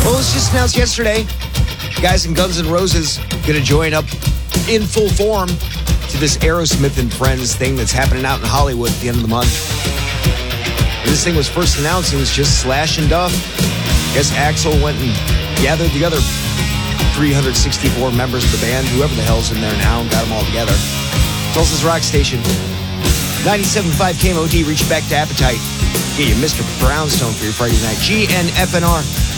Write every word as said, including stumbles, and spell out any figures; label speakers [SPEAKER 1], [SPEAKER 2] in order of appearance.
[SPEAKER 1] Well, it was just announced yesterday. Guys in Guns N' Roses going to join up in full form to this Aerosmith and Friends thing that's happening out in Hollywood at the end of the month. When this thing was first announced, it was just Slash and Duff. I guess Axl went and gathered the other three hundred sixty-four members of the band, whoever the hell's in there now, and got them all together. Tulsa's Rock Station. ninety-seven point five K M O D, reach back to Appetite. Get you Mister Brownstone for your Friday night. G N F N R.